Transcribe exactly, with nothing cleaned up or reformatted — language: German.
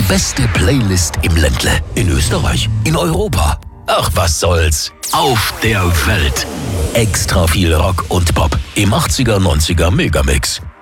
beste Playlist im Ländle. In Österreich. In Europa. Ach, was soll's. Auf der Welt. Extra viel Rock und Pop im achtziger, neunziger Megamix.